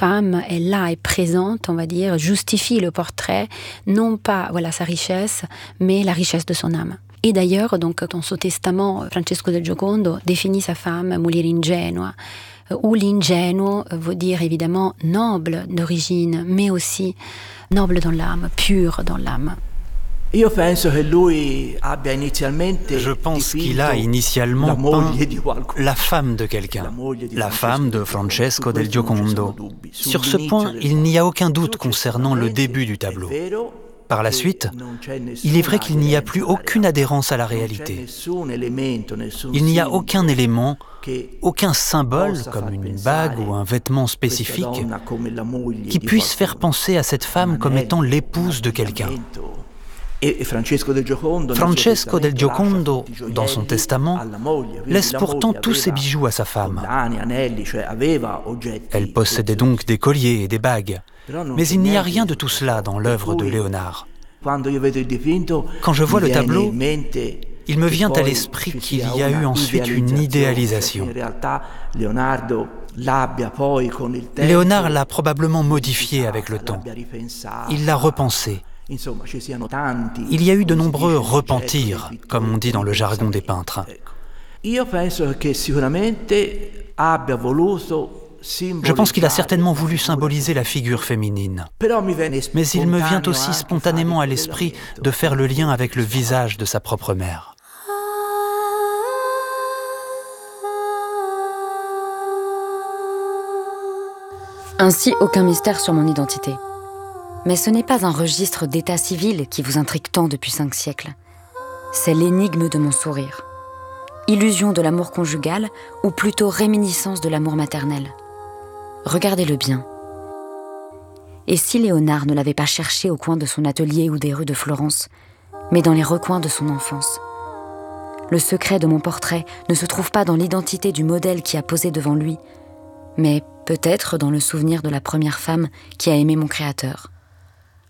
femme est là, est présente, on va dire, justifie le portrait, non pas sa richesse, mais la richesse de son âme. Et d'ailleurs, donc, dans son testament, Francesco del Giocondo définit sa femme mulier ingenua, où l'ingenuo veut dire évidemment noble d'origine, mais aussi noble dans l'âme, pure dans l'âme. Je pense qu'il a initialement peint la femme de quelqu'un, la femme de Francesco del Giocondo. Sur ce point, il n'y a aucun doute concernant le début du tableau. Par la suite, il est vrai qu'il n'y a plus aucune adhérence à la réalité. Il n'y a aucun élément, aucun symbole, comme une bague ou un vêtement spécifique, qui puisse faire penser à cette femme comme étant l'épouse de quelqu'un. Francesco del Giocondo, dans son testament, laisse pourtant tous ses bijoux à sa femme. Elle possédait donc des colliers et des bagues, mais il n'y a rien de tout cela dans l'œuvre de Léonard. Quand je vois le tableau, il me vient à l'esprit qu'il y a eu ensuite une idéalisation. Léonard l'a probablement modifié avec le temps. Il l'a repensé. Il y a eu de nombreux repentirs, comme on dit dans le jargon des peintres. Je pense qu'il a certainement voulu symboliser la figure féminine. Mais il me vient aussi spontanément à l'esprit de faire le lien avec le visage de sa propre mère. Ainsi, aucun mystère sur mon identité. Mais ce n'est pas un registre d'état civil qui vous intrigue tant depuis 5 siècles. C'est l'énigme de mon sourire. Illusion de l'amour conjugal ou plutôt réminiscence de l'amour maternel. Regardez-le bien. Et si Léonard ne l'avait pas cherché au coin de son atelier ou des rues de Florence, mais dans les recoins de son enfance? Le secret de mon portrait ne se trouve pas dans l'identité du modèle qui a posé devant lui, mais peut-être dans le souvenir de la première femme qui a aimé mon créateur.